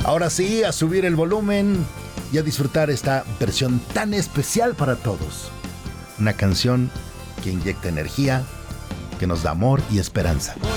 Ahora sí, a subir el volumen y a disfrutar esta versión tan especial para todos. Una canción que inyecta energía, que nos da amor y esperanza.